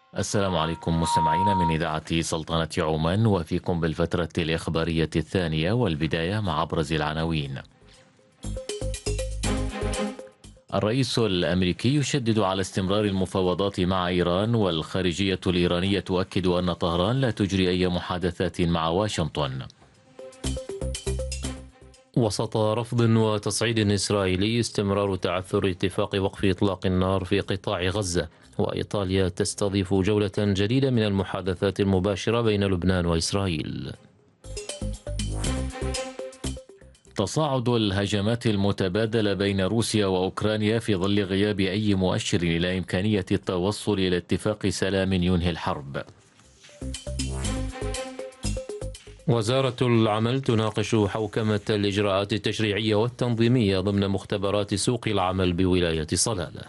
السلام عليكم مستمعين من إذاعة سلطنة عمان، وفيكم بالفترة الإخبارية الثانية، والبداية مع أبرز العناوين. الرئيس الأمريكي يشدد على استمرار المفاوضات مع إيران، والخارجية الإيرانية تؤكد أن طهران لا تجري أي محادثات مع واشنطن. وسط رفض وتصعيد إسرائيلي استمرار تعثر اتفاق وقف إطلاق النار في قطاع غزة، وإيطاليا تستضيف جولة جديدة من المحادثات المباشرة بين لبنان وإسرائيل. تصاعد الهجمات المتبادلة بين روسيا وأوكرانيا في ظل غياب أي مؤشر إلى إمكانية التوصل إلى اتفاق سلام ينهي الحرب. وزارة العمل تناقش حوكمة الإجراءات التشريعية والتنظيمية ضمن مختبرات سوق العمل بولاية صلالة.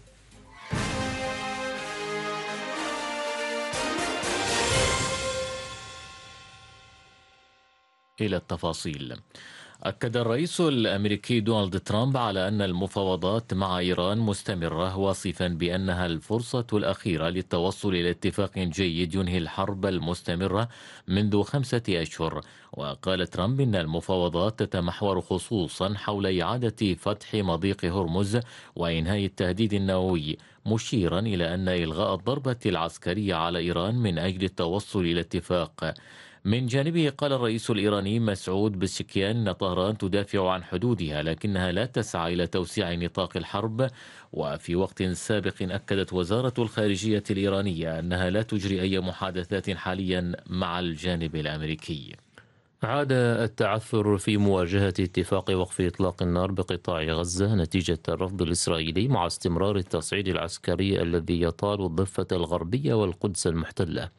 إلى التفاصيل. أكد الرئيس الأمريكي دونالد ترامب على أن المفاوضات مع إيران مستمرة، واصفا بأنها الفرصة الأخيرة للتوصل إلى اتفاق جيد ينهي الحرب المستمرة منذ 5 أشهر. وقال ترامب إن المفاوضات تتمحور خصوصا حول إعادة فتح مضيق هرمز وإنهاء التهديد النووي، مشيرا إلى أن إلغاء الضربة العسكرية على إيران من أجل التوصل إلى اتفاق. من جانبه قال الرئيس الإيراني مسعود بزكيان أن طهران تدافع عن حدودها، لكنها لا تسعى إلى توسيع نطاق الحرب. وفي وقت سابق أكدت وزارة الخارجية الإيرانية أنها لا تجري أي محادثات حاليا مع الجانب الأمريكي. عاد التعثر في مواجهة اتفاق وقف إطلاق النار بقطاع غزة نتيجة الرفض الإسرائيلي مع استمرار التصعيد العسكري الذي يطال الضفة الغربية والقدس المحتلة.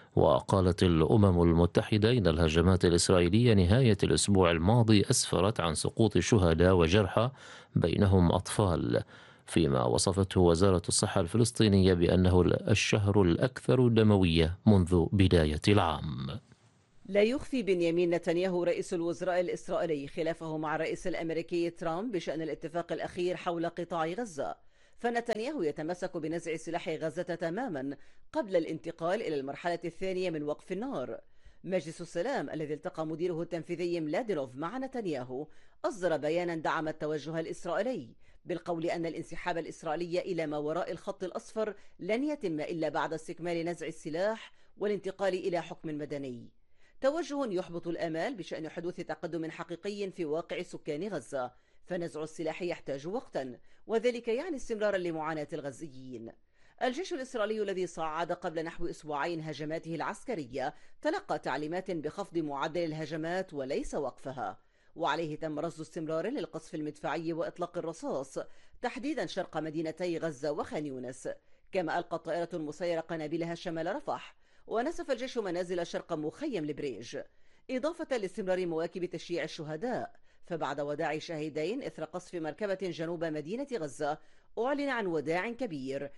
وقالت الأمم المتحدة إن الهجمات الإسرائيلية نهاية الأسبوع الماضي أسفرت عن سقوط شهداء وجرحى بينهم أطفال، فيما وصفته وزارة الصحة الفلسطينية بأنه الشهر الأكثر دموية منذ بداية العام. لا يخفي بنيامين نتنياهو رئيس الوزراء الإسرائيلي خلافه مع الرئيس الأمريكي ترامب بشأن الاتفاق الأخير حول قطاع غزة، فنتنياهو يتمسك بنزع سلاح غزة تماما قبل الانتقال إلى المرحلة الثانية من وقف النار. مجلس السلام الذي التقى مديره التنفيذي ملادينوف مع نتنياهو أصدر بيانا دعم التوجه الإسرائيلي بالقول أن الانسحاب الإسرائيلي إلى ما وراء الخط الأصفر لن يتم إلا بعد استكمال نزع السلاح والانتقال إلى حكم مدني. توجه يحبط الآمال بشأن حدوث تقدم حقيقي في واقع سكان غزة، فنزع السلاح يحتاج وقتا، وذلك يعني استمرارا لمعاناة الغزيين. الجيش الإسرائيلي الذي صعد قبل نحو أسبوعين هجماته العسكرية تلقى تعليمات بخفض معدل الهجمات وليس وقفها، وعليه تم رصد استمرار للقصف المدفعي وإطلاق الرصاص تحديدا شرق مدينتي غزة وخان يونس، كما ألقت طائرة مسيرة قنابلها شمال رفح، ونسف الجيش منازل شرق مخيم البريج، إضافة لاستمرار مواكب تشييع الشهداء. فبعد وداع شاهدين إثر قصف مركبة جنوب مدينة غزة، أعلن عن وداع كبير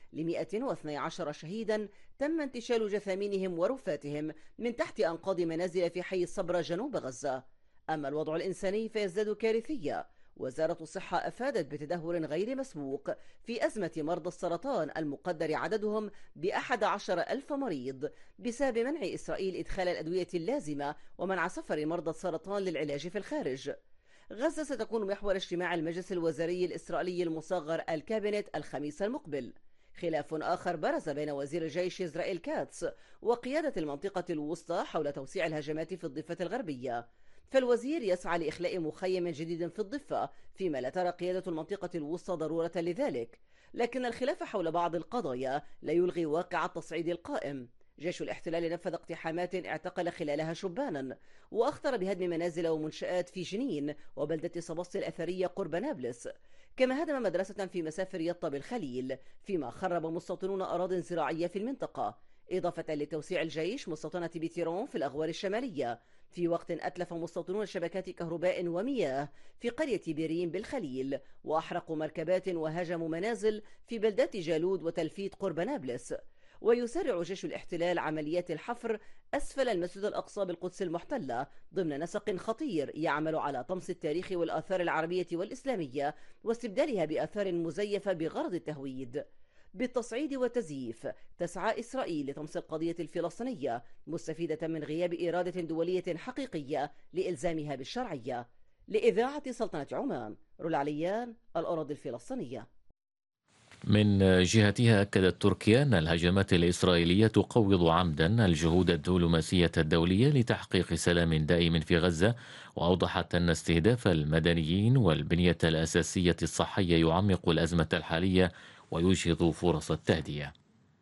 ل112 شهيدا تم انتشال جثامينهم ورفاتهم من تحت أنقاض منازل في حي الصبرا جنوب غزة. أما الوضع الإنساني فيزداد كارثية. وزارة الصحة أفادت بتدهور غير مسبوق في أزمة مرضى السرطان المقدر عددهم ب11,000 مريض بسبب منع إسرائيل إدخال الأدوية اللازمة ومنع سفر مرضى السرطان للعلاج في الخارج. غزة ستكون محور اجتماع المجلس الوزاري الإسرائيلي المصغر الكابينت الخميس المقبل. خلاف آخر برز بين وزير الجيش إسرائيل كاتس وقيادة المنطقة الوسطى حول توسيع الهجمات في الضفة الغربية، فالوزير يسعى لإخلاء مخيم جديد في الضفة، فيما لا ترى قيادة المنطقة الوسطى ضرورة لذلك. لكن الخلاف حول بعض القضايا لا يلغي واقع التصعيد القائم. جيش الاحتلال نفذ اقتحامات اعتقل خلالها شبانا، وأخطر بهدم منازل ومنشآت في جنين وبلدة صباص الأثرية قرب نابلس، كما هدم مدرسة في مسافر يطا بالخليل، فيما خرب مستوطنون أراضٍ زراعية في المنطقة، إضافة لتوسيع الجيش مستوطنة بيتيرون في الأغوار الشمالية، في وقت أتلف مستوطنون شبكات كهرباء ومياه في قرية بيرين بالخليل، وأحرقوا مركبات وهاجموا منازل في بلدات جالود وتلفيت قرب نابلس. ويسرع جيش الاحتلال عمليات الحفر أسفل المسجد الأقصى بالقدس المحتلة ضمن نسق خطير يعمل على طمس التاريخ والآثار العربية والإسلامية واستبدالها بآثار مزيفة بغرض التهويد. بالتصعيد والتزييف تسعى إسرائيل لطمس القضية الفلسطينية مستفيدة من غياب إرادة دولية حقيقية لإلزامها بالشرعية. لإذاعة سلطنة عمان، رولا عليان، الأراضي الفلسطينية. من جهتها أكدت تركيا أن الهجمات الإسرائيلية تقوض عمدا الجهود الدبلوماسية الدولية لتحقيق سلام دائم في غزة، وأوضحت أن استهداف المدنيين والبنية الأساسية الصحية يعمق الأزمة الحالية ويجهض فرص التهدئة.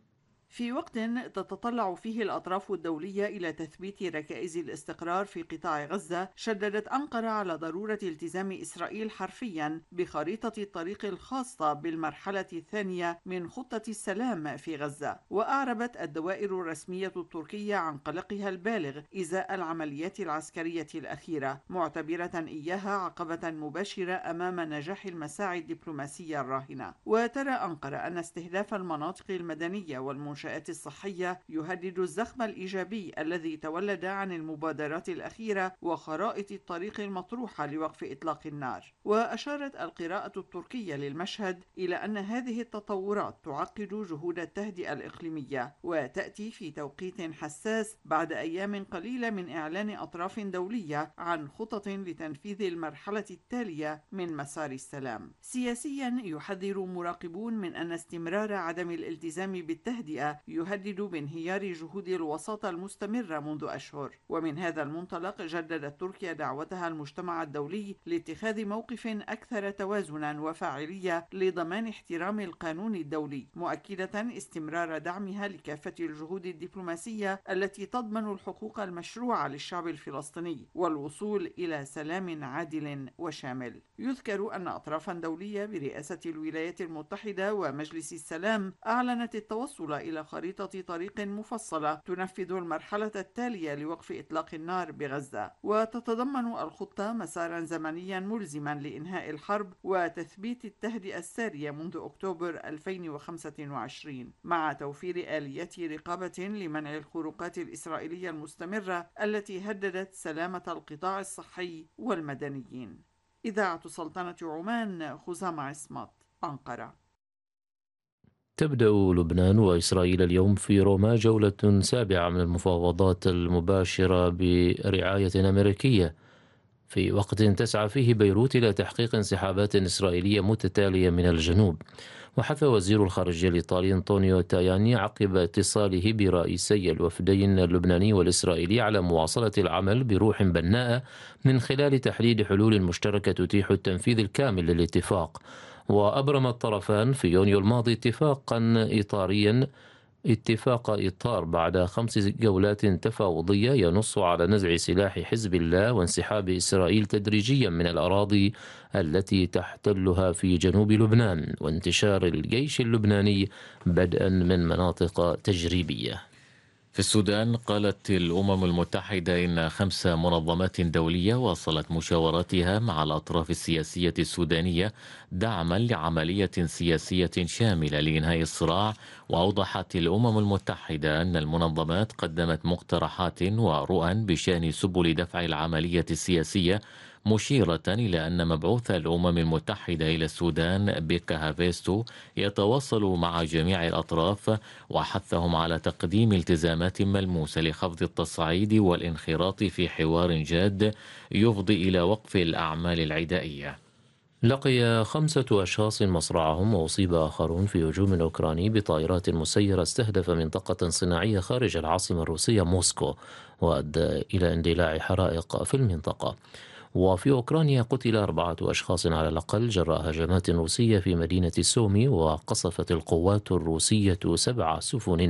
في وقت تتطلع فيه الأطراف الدولية إلى تثبيت ركائز الاستقرار في قطاع غزة، شددت أنقرة على ضرورة التزام إسرائيل حرفيا بخريطة الطريق الخاصة بالمرحلة الثانية من خطة السلام في غزة. وأعربت الدوائر الرسمية التركية عن قلقها البالغ إزاء العمليات العسكرية الأخيرة، معتبرة إياها عقبة مباشرة أمام نجاح المساعي الدبلوماسية الراهنة. وترى أنقرة أن استهداف المناطق المدنية والمنشآت الصحية يهدد الزخم الإيجابي الذي تولد عن المبادرات الأخيرة وخرائط الطريق المطروحة لوقف إطلاق النار. وأشارت القراءة التركية للمشهد إلى أن هذه التطورات تعقد جهود التهدئة الإقليمية، وتأتي في توقيت حساس بعد أيام قليلة من إعلان أطراف دولية عن خطط لتنفيذ المرحلة التالية من مسار السلام. سياسيا يحذر مراقبون من أن استمرار عدم الالتزام بالتهدئة يهدد بانهيار جهود الوساطة المستمرة منذ أشهر. ومن هذا المنطلق جددت تركيا دعوتها المجتمع الدولي لاتخاذ موقف أكثر توازنا وفاعلية لضمان احترام القانون الدولي، مؤكدة استمرار دعمها لكافة الجهود الدبلوماسية التي تضمن الحقوق المشروعة للشعب الفلسطيني والوصول إلى سلام عادل وشامل. يذكر أن أطرافا دولية برئاسة الولايات المتحدة ومجلس السلام أعلنت التوصل إلى خريطة طريق مفصلة تنفذ المرحلة التالية لوقف إطلاق النار بغزة، وتتضمن الخطة مسارا زمنيا ملزما لإنهاء الحرب وتثبيت التهدئة السارية منذ أكتوبر 2025، مع توفير آليات رقابة لمنع الخروقات الإسرائيلية المستمرة التي هددت سلامة القطاع الصحي والمدنيين. إذاعة سلطنة عمان، خزام عصمت، أنقرة. تبدأ لبنان وإسرائيل اليوم في روما جولة سابعة من المفاوضات المباشرة برعاية أمريكية، في وقت تسعى فيه بيروت إلى تحقيق انسحابات إسرائيلية متتالية من الجنوب. وحث وزير الخارجية الإيطالي أنطونيو تاياني عقب اتصاله برئيسي الوفدين اللبناني والإسرائيلي على مواصلة العمل بروح بناءة من خلال تحديد حلول مشتركة تتيح التنفيذ الكامل للاتفاق. وأبرم الطرفان في يونيو الماضي اتفاق إطار بعد 5 جولات تفاوضية ينص على نزع سلاح حزب الله وانسحاب إسرائيل تدريجيا من الأراضي التي تحتلها في جنوب لبنان، وانتشار الجيش اللبناني بدءا من مناطق تجريبية. في السودان قالت الأمم المتحدة إن 5 منظمات دولية واصلت مشاوراتها مع الأطراف السياسية السودانية دعما لعملية سياسية شاملة لإنهاء الصراع. وأوضحت الأمم المتحدة أن المنظمات قدمت مقترحات ورؤى بشأن سبل دفع العملية السياسية، مشيرة إلى أن مبعوث الأمم المتحدة إلى السودان بيكا هافيستو يتواصل مع جميع الأطراف، وحثهم على تقديم التزامات ملموسة لخفض التصعيد والانخراط في حوار جاد يفضي إلى وقف الأعمال العدائية. لقي 5 أشخاص مصرعهم وأصيب آخرون في هجوم أوكراني بطائرات مسيرة استهدف منطقة صناعية خارج العاصمة الروسية موسكو، وأدى إلى اندلاع حرائق في المنطقة. وفي أوكرانيا قتل 4 أشخاص على الأقل جراء هجمات روسية في مدينة سومي، وقصفت القوات الروسية 7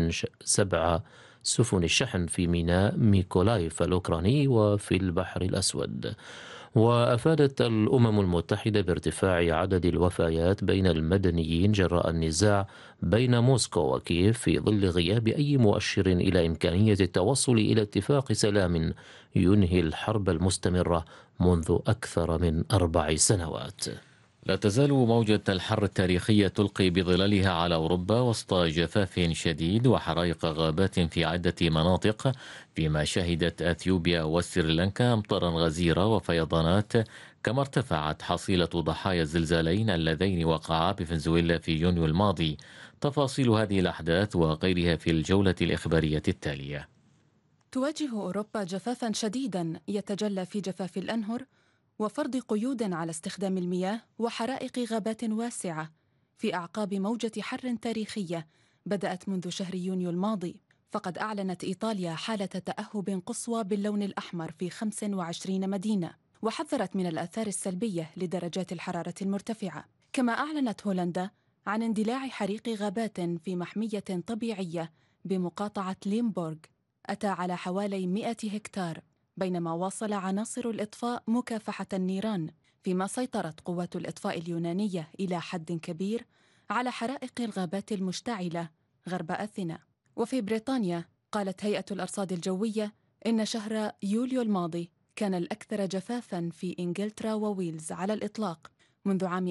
سفن الشحن في ميناء ميكولايف الأوكراني وفي البحر الأسود. وأفادت الأمم المتحدة بارتفاع عدد الوفيات بين المدنيين جراء النزاع بين موسكو وكييف في ظل غياب أي مؤشر إلى إمكانية التوصل إلى اتفاق سلام ينهي الحرب المستمرة منذ أكثر من 4 سنوات. لا تزال موجة الحر التاريخية تلقي بظلالها على أوروبا وسط جفاف شديد وحرائق غابات في عدة مناطق، فيما شهدت أثيوبيا وسريلانكا أمطارا غزيرة وفيضانات، كما ارتفعت حصيلة ضحايا الزلزالين اللذين وقعا بفنزويلا في يونيو الماضي. تفاصيل هذه الأحداث وغيرها في الجولة الإخبارية التالية. تواجه أوروبا جفافا شديدا يتجلى في جفاف الأنهر وفرض قيود على استخدام المياه وحرائق غابات واسعة في أعقاب موجة حر تاريخية بدأت منذ شهر يونيو الماضي. فقد أعلنت إيطاليا حالة تأهب قصوى باللون الأحمر في 25 مدينة، وحذرت من الآثار السلبية لدرجات الحرارة المرتفعة. كما أعلنت هولندا عن اندلاع حريق غابات في محمية طبيعية بمقاطعة ليمبورغ أتى على حوالي 100 هكتار، بينما واصل عناصر الإطفاء مكافحة النيران، فيما سيطرت قوات الإطفاء اليونانية إلى حد كبير على حرائق الغابات المشتعلة غرب أثينا. وفي بريطانيا قالت هيئة الأرصاد الجوية إن شهر يوليو الماضي كان الأكثر جفافاً في إنجلترا وويلز على الإطلاق منذ عام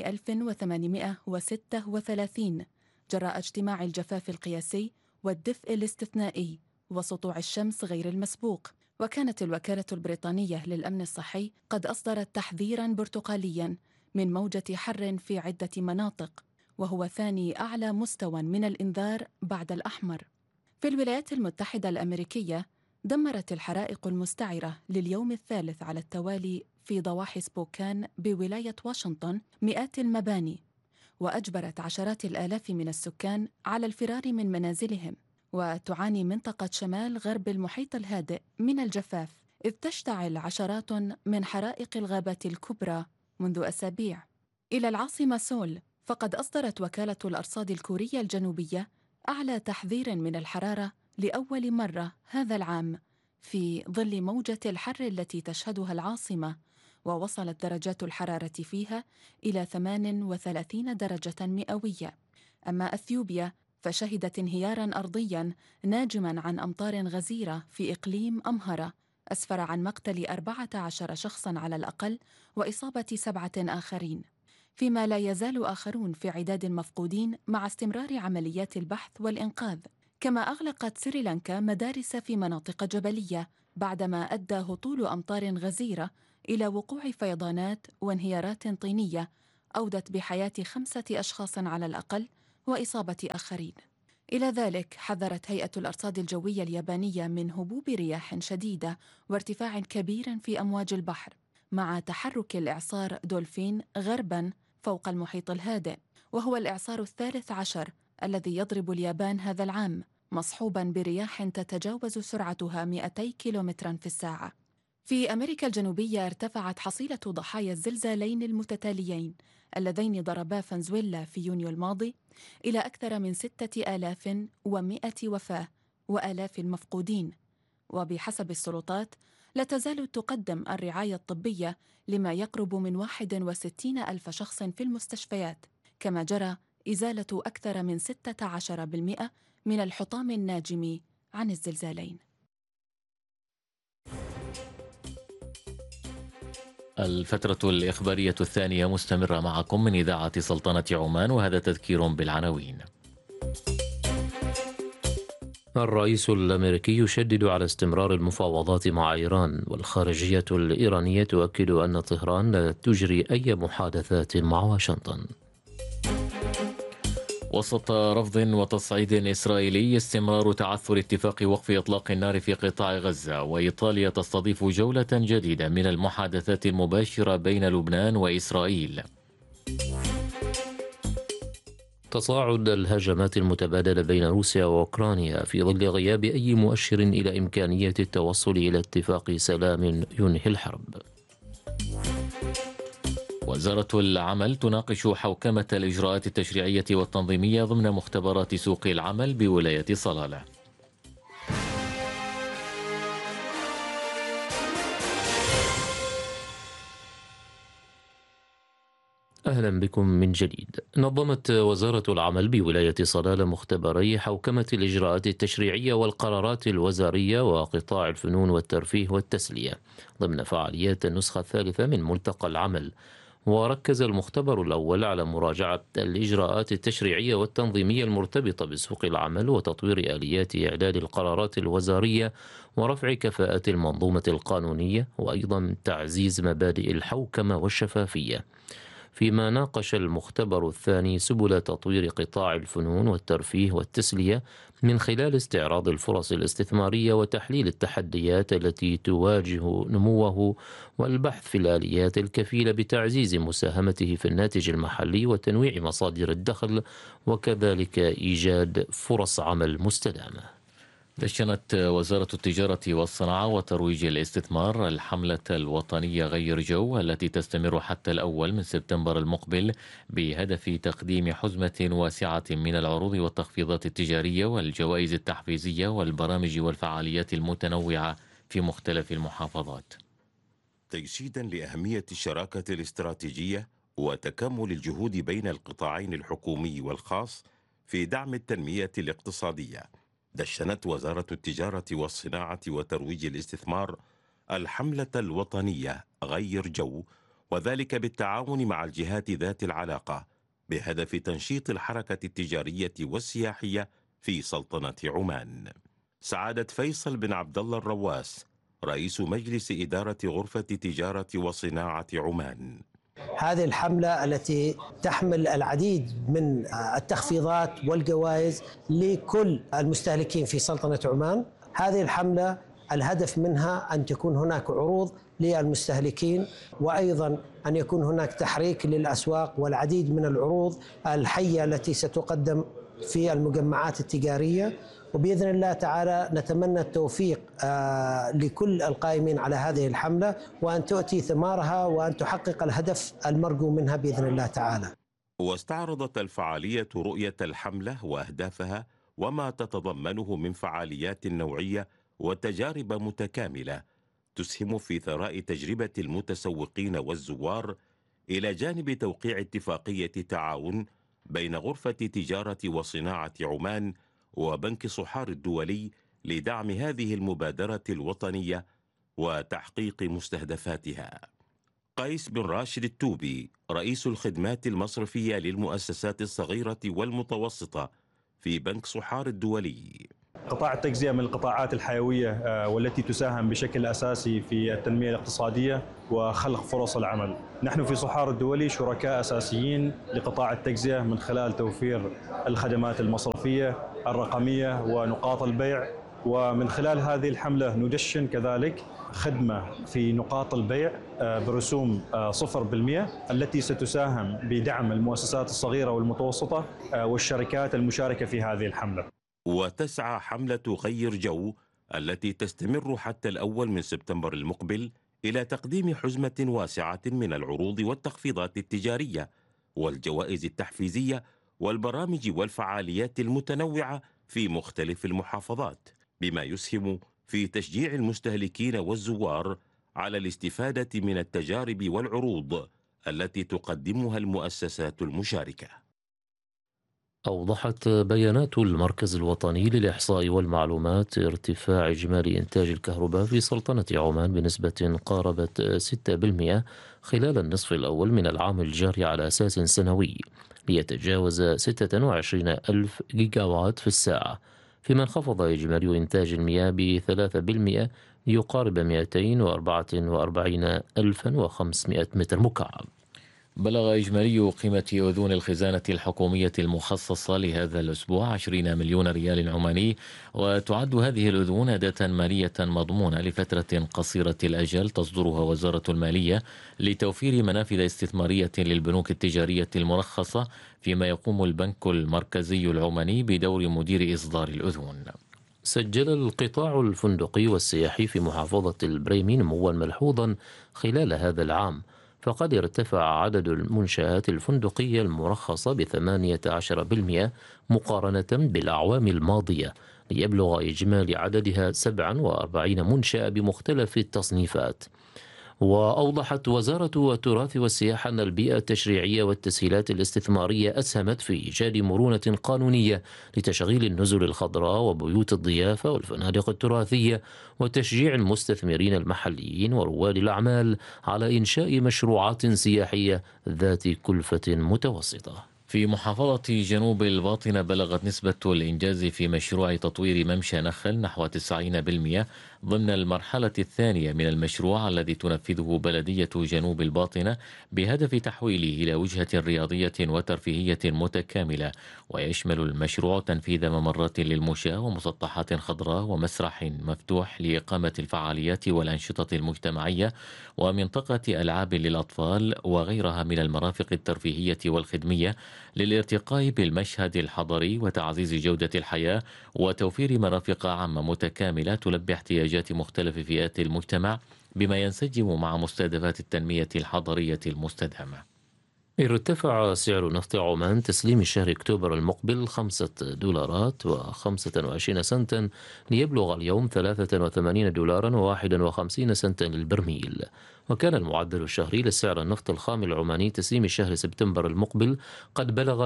1836 جراء اجتماع الجفاف القياسي والدفء الاستثنائي وسطوع الشمس غير المسبوق. وكانت الوكالة البريطانية للأمن الصحي قد أصدرت تحذيراً برتقالياً من موجة حر في عدة مناطق، وهو ثاني أعلى مستوى من الإنذار بعد الأحمر. في الولايات المتحدة الأمريكية دمرت الحرائق المستعرة لليوم الثالث على التوالي في ضواحي سبوكان بولاية واشنطن مئات المباني، وأجبرت عشرات الآلاف من السكان على الفرار من منازلهم. وتعاني منطقة شمال غرب المحيط الهادئ من الجفاف، إذ تشتعل عشرات من حرائق الغابات الكبرى منذ أسابيع. إلى العاصمة سول، فقد أصدرت وكالة الأرصاد الكورية الجنوبية أعلى تحذير من الحرارة لأول مرة هذا العام في ظل موجة الحر التي تشهدها العاصمة، ووصلت درجات الحرارة فيها إلى 38 درجة مئوية. أما أثيوبيا فشهدت انهياراً أرضياً ناجماً عن أمطار غزيرة في إقليم أمهرة أسفر عن مقتل 14 شخصاً على الأقل وإصابة 7 آخرين، فيما لا يزال آخرون في عداد المفقودين مع استمرار عمليات البحث والإنقاذ. كما أغلقت سريلانكا مدارس في مناطق جبلية بعدما أدى هطول أمطار غزيرة إلى وقوع فيضانات وانهيارات طينية أودت بحياة 5 أشخاص على الأقل وإصابة آخرين. إلى ذلك حذرت هيئة الأرصاد الجوية اليابانية من هبوب رياح شديدة وارتفاع كبير في أمواج البحر، مع تحرك الإعصار دولفين غرباً فوق المحيط الهادئ، وهو الإعصار 13 الذي يضرب اليابان هذا العام، مصحوباً برياح تتجاوز سرعتها 200 كيلومتراً في الساعة. في أمريكا الجنوبية ارتفعت حصيلة ضحايا الزلزالين المتتاليين اللذين ضربا فنزويلا في يونيو الماضي إلى أكثر من 6100 وفاة وآلاف المفقودين. وبحسب السلطات لا تزال تقدم الرعاية الطبية لما يقرب من 61 ألف شخص في المستشفيات، كما جرى إزالة أكثر من 16% من الحطام الناجم عن الزلزالين. الفترة الإخبارية الثانية مستمرة معكم من إذاعة سلطنة عمان، وهذا تذكير بالعناوين. الرئيس الأمريكي يشدد على استمرار المفاوضات مع إيران، والخارجية الإيرانية تؤكد أن طهران لا تجري أي محادثات مع واشنطن. وسط رفض وتصعيد إسرائيلي استمرار تعثر اتفاق وقف إطلاق النار في قطاع غزة، وإيطاليا تستضيف جولة جديدة من المحادثات المباشرة بين لبنان وإسرائيل. تصاعد الهجمات المتبادلة بين روسيا وأوكرانيا في ظل غياب أي مؤشر إلى إمكانية التوصل إلى اتفاق سلام ينهي الحرب. وزارة العمل تناقش حوكمة الإجراءات التشريعية والتنظيمية ضمن مختبرات سوق العمل بولاية صلالة. أهلا بكم من جديد. نظمت وزارة العمل بولاية صلالة مختبري حوكمة الإجراءات التشريعية والقرارات الوزارية وقطاع الفنون والترفيه والتسلية ضمن فعاليات النسخة الثالثة من ملتقى العمل. وركز المختبر الأول على مراجعة الإجراءات التشريعية والتنظيمية المرتبطة بسوق العمل وتطوير آليات إعداد القرارات الوزارية ورفع كفاءة المنظومة القانونية، وأيضا تعزيز مبادئ الحوكمة والشفافية. فيما ناقش المختبر الثاني سبل تطوير قطاع الفنون والترفيه والتسلية من خلال استعراض الفرص الاستثمارية وتحليل التحديات التي تواجه نموه، والبحث في الآليات الكفيلة بتعزيز مساهمته في الناتج المحلي وتنويع مصادر الدخل، وكذلك إيجاد فرص عمل مستدامة. دشنت وزارة التجارة والصناعة وترويج الاستثمار الحملة الوطنية غير جو التي تستمر حتى الأول من سبتمبر المقبل بهدف تقديم حزمة واسعة من العروض والتخفيضات التجارية والجوائز التحفيزية والبرامج والفعاليات المتنوعة في مختلف المحافظات، تجسيدا لأهمية الشراكة الاستراتيجية وتكامل الجهود بين القطاعين الحكومي والخاص في دعم التنمية الاقتصادية. دشنت وزارة التجارة والصناعة وترويج الاستثمار الحملة الوطنية غير جو، وذلك بالتعاون مع الجهات ذات العلاقة بهدف تنشيط الحركة التجارية والسياحية في سلطنة عمان. سعادة فيصل بن عبد الله الرواس رئيس مجلس إدارة غرفة تجارة وصناعة عمان: هذه الحملة التي تحمل العديد من التخفيضات والجوائز لكل المستهلكين في سلطنة عمان. هذه الحملة الهدف منها أن تكون هناك عروض للمستهلكين، وأيضا أن يكون هناك تحريك للأسواق والعديد من العروض الحية التي ستقدم في المجمعات التجارية. وبإذن الله تعالى نتمنى التوفيق لكل القائمين على هذه الحملة، وأن تؤتي ثمارها وأن تحقق الهدف المرجو منها بإذن الله تعالى. واستعرضت الفعالية رؤية الحملة وأهدافها وما تتضمنه من فعاليات نوعية وتجارب متكاملة تسهم في ثراء تجربة المتسوقين والزوار، إلى جانب توقيع اتفاقية تعاون بين غرفة تجارة وصناعة عمان وبنك صحار الدولي لدعم هذه المبادرة الوطنية وتحقيق مستهدفاتها. قيس بن راشد التوبي رئيس الخدمات المصرفية للمؤسسات الصغيرة والمتوسطة في بنك صحار الدولي: قطاع التجزئة من القطاعات الحيوية والتي تساهم بشكل أساسي في التنمية الاقتصادية وخلق فرص العمل. نحن في صحار الدولي شركاء أساسيين لقطاع التجزئة من خلال توفير الخدمات المصرفية الرقمية ونقاط البيع، ومن خلال هذه الحملة ندشن كذلك خدمة في نقاط البيع برسوم 0% التي ستساهم بدعم المؤسسات الصغيرة والمتوسطة والشركات المشاركة في هذه الحملة. وتسعى حملة غير جو التي تستمر حتى الأول من سبتمبر المقبل إلى تقديم حزمة واسعة من العروض والتخفيضات التجارية والجوائز التحفيزية والبرامج والفعاليات المتنوعة في مختلف المحافظات، بما يسهم في تشجيع المستهلكين والزوار على الاستفادة من التجارب والعروض التي تقدمها المؤسسات المشاركة. أوضحت بيانات المركز الوطني للإحصاء والمعلومات ارتفاع إجمالي إنتاج الكهرباء في سلطنة عمان بنسبة قاربت 6% خلال النصف الأول من العام الجاري على أساس سنوي، ليتجاوز 26,000 جيجاوات في الساعة، فيما انخفض إجمالي إنتاج المياه ب3% ليقارب 244,500 متر مكعب. بلغ إجمالي قيمة أذون الخزانة الحكومية المخصصة لهذا الأسبوع 20 مليون ريال عماني، وتعد هذه الأذون أداة مالية مضمونة لفترة قصيرة الأجل تصدرها وزارة المالية لتوفير منافذ استثمارية للبنوك التجارية المرخصة، فيما يقوم البنك المركزي العماني بدور مدير إصدار الأذون. سجل القطاع الفندقي والسياحي في محافظة البريمي نموا ملحوظا خلال هذا العام، فقد ارتفع عدد المنشآت الفندقية المرخصة ب18% مقارنة بالأعوام الماضية، ليبلغ إجمالي عددها 47 منشأة بمختلف التصنيفات. وأوضحت وزارة التراث والسياحة أن البيئة التشريعية والتسهيلات الاستثمارية أسهمت في إيجاد مرونة قانونية لتشغيل النزل الخضراء وبيوت الضيافة والفنادق التراثية، وتشجيع المستثمرين المحليين ورواد الأعمال على إنشاء مشروعات سياحية ذات كلفة متوسطة. في محافظة جنوب الباطنة بلغت نسبة الإنجاز في مشروع تطوير ممشى نخل نحو 90%، ضمن المرحلة الثانية من المشروع الذي تنفذه بلدية جنوب الباطنة بهدف تحويله إلى وجهة رياضية وترفيهية متكاملة. ويشمل المشروع تنفيذ ممرات للمشاة ومسطحات خضراء ومسرح مفتوح لإقامة الفعاليات والأنشطة المجتمعية ومنطقة ألعاب للأطفال وغيرها من المرافق الترفيهية والخدمية للارتقاء بالمشهد الحضري وتعزيز جودة الحياة وتوفير مرافق عامة متكاملة تلبي احتياجات مختلف فئات المجتمع بما ينسجم مع مستهدفات التنمية الحضرية المستدامة. ارتفع سعر نفط عمان تسليم شهر أكتوبر المقبل $5.25 ليبلغ اليوم $83.51 للبرميل. وكان المعدل الشهري لسعر النفط الخام العماني تسليم شهر سبتمبر المقبل قد بلغ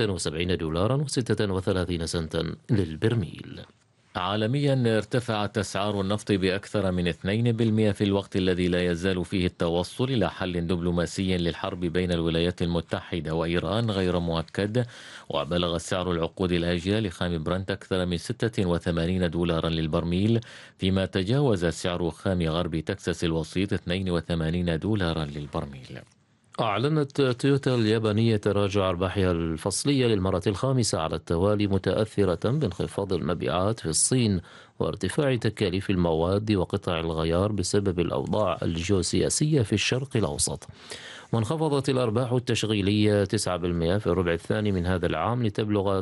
$76.36 للبرميل. عالميا ارتفعت أسعار النفط بأكثر من 2% في الوقت الذي لا يزال فيه التوصل إلى حل دبلوماسي للحرب بين الولايات المتحدة وإيران غير مؤكد. وبلغ سعر العقود الآجلة لخام برنت أكثر من $86 للبرميل، فيما تجاوز سعر خام غرب تكساس الوسيط $82 للبرميل. أعلنت تويوتا اليابانية تراجع أرباحها الفصلية للمرة الخامسة على التوالي، متأثرة بانخفاض المبيعات في الصين وارتفاع تكاليف المواد وقطع الغيار بسبب الأوضاع الجيوسياسية في الشرق الأوسط. وانخفضت الأرباح التشغيلية 9% في الربع الثاني من هذا العام لتبلغ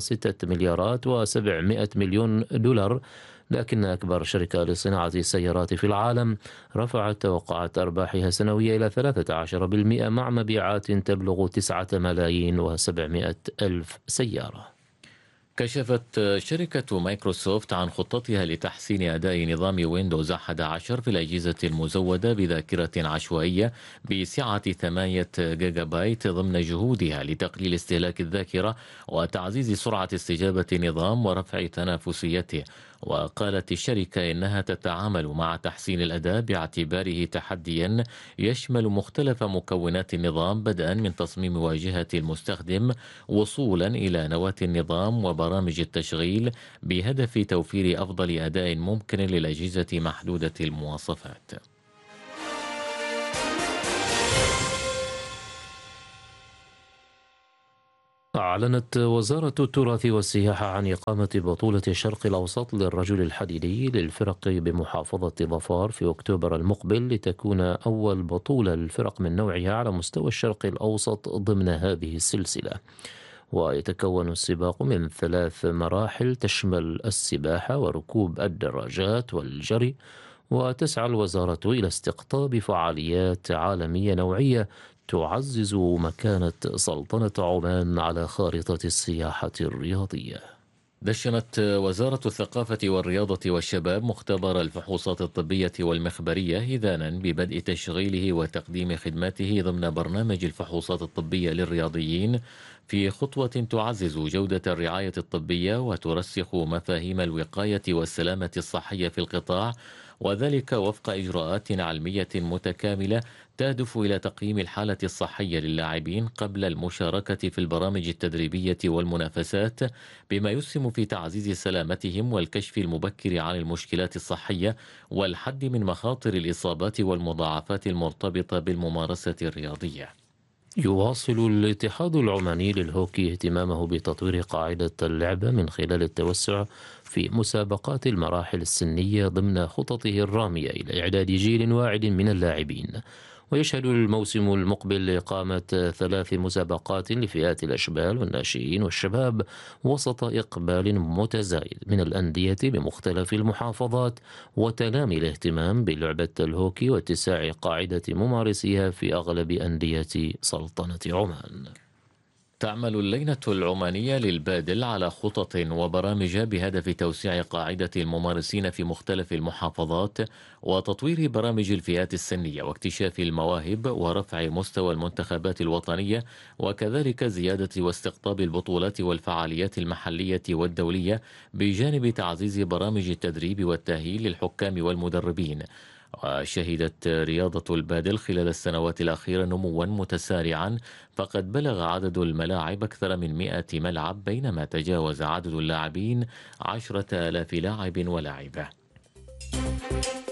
$6,700,000,000، لكن أكبر شركة لصناعة السيارات في العالم رفعت توقعات أرباحها سنوية إلى 13% مع مبيعات تبلغ 9,700,000 سيارة. كشفت شركة مايكروسوفت عن خطتها لتحسين أداء نظام ويندوز 11 في الأجهزة المزودة بذاكرة عشوائية بسعة 8 جيجا بايت ضمن جهودها لتقليل استهلاك الذاكرة وتعزيز سرعة استجابة النظام ورفع تنافسيته. وقالت الشركة إنها تتعامل مع تحسين الأداء باعتباره تحديا يشمل مختلف مكونات النظام، بدءا من تصميم واجهة المستخدم وصولا إلى نواة النظام وبرامج التشغيل، بهدف توفير أفضل أداء ممكن للأجهزة محدودة المواصفات. أعلنت وزارة التراث والسياحة عن إقامة بطولة الشرق الأوسط للرجل الحديدي للفرق بمحافظة ظفار في أكتوبر المقبل، لتكون أول بطولة للفرق من نوعها على مستوى الشرق الأوسط ضمن هذه السلسلة. ويتكون السباق من 3 مراحل تشمل السباحة وركوب الدراجات والجري. وتسعى الوزارة إلى استقطاب فعاليات عالمية نوعية تعزز مكانة سلطنة عمان على خارطة السياحة الرياضية. دشنت وزارة الثقافة والرياضة والشباب مختبر الفحوصات الطبية والمخبرية إذانا ببدء تشغيله وتقديم خدماته ضمن برنامج الفحوصات الطبية للرياضيين، في خطوة تعزز جودة الرعاية الطبية وترسخ مفاهيم الوقاية والسلامة الصحية في القطاع، وذلك وفق إجراءات علمية متكاملة تهدف إلى تقييم الحالة الصحية للاعبين قبل المشاركة في البرامج التدريبية والمنافسات، بما يسهم في تعزيز سلامتهم والكشف المبكر عن المشكلات الصحية والحد من مخاطر الإصابات والمضاعفات المرتبطة بالممارسة الرياضية. يواصل الاتحاد العماني للهوكي اهتمامه بتطوير قاعدة اللعبة من خلال التوسع في مسابقات المراحل السنية ضمن خططه الرامية إلى إعداد جيل واعد من اللاعبين. ويشهد الموسم المقبل إقامة 3 مسابقات لفئات الأشبال والناشئين والشباب وسط إقبال متزايد من الأندية بمختلف المحافظات وتنامي الاهتمام بلعبة الهوكي واتساع قاعدة ممارسيها في أغلب أندية سلطنة عمان. تعمل اللجنة العمانية للبادل على خطط وبرامج بهدف توسيع قاعدة الممارسين في مختلف المحافظات وتطوير برامج الفئات السنية واكتشاف المواهب ورفع مستوى المنتخبات الوطنية، وكذلك زيادة واستقطاب البطولات والفعاليات المحلية والدولية، بجانب تعزيز برامج التدريب والتأهيل للحكام والمدربين. وشهدت رياضة البادل خلال السنوات الأخيرة نموا متسارعا، فقد بلغ عدد الملاعب أكثر من 100 ملعب، بينما تجاوز عدد اللاعبين 10,000 لاعب ولاعبة.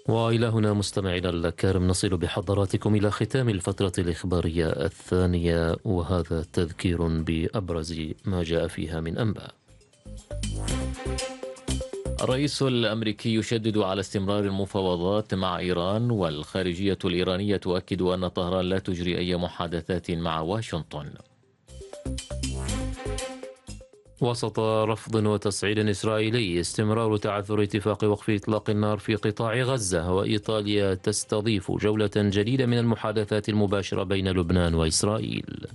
وإلى هنا مستمعينا الكرام نصل بحضراتكم إلى ختام الفترة الإخبارية الثانية، وهذا تذكير بأبرز ما جاء فيها من أنباء. الرئيس الأمريكي يشدد على استمرار المفاوضات مع إيران، والخارجية الإيرانية تؤكد أن طهران لا تجري أي محادثات مع واشنطن. وسط رفض وتصعيد إسرائيلي استمرار تعثر اتفاق وقف إطلاق النار في قطاع غزة، وإيطاليا تستضيف جولة جديدة من المحادثات المباشرة بين لبنان وإسرائيل.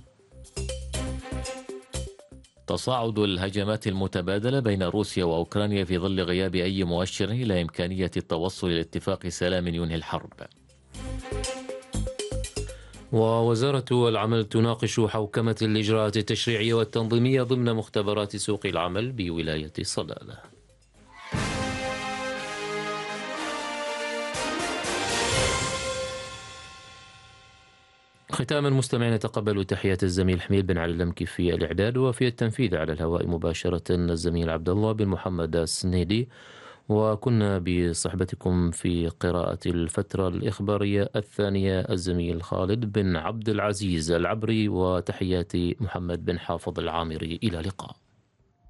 تصاعد الهجمات المتبادلة بين روسيا وأوكرانيا في ظل غياب أي مؤشر إلى إمكانية التوصل إلى اتفاق سلام ينهي الحرب. ووزارة العمل تناقش حوكمة الإجراءات التشريعية والتنظيمية ضمن مختبرات سوق العمل بولاية صلالة. ختاما مستمعين، تقبلوا تحيات الزميل حميد بن علي اللمكي في الإعداد، وفي التنفيذ على الهواء مباشرة الزميل عبد الله بن محمد السنيدي، وكنا بصحبتكم في قراءة الفترة الإخبارية الثانية الزميل خالد بن عبد العزيز العبري، وتحياتي محمد بن حافظ العامري. إلى اللقاء.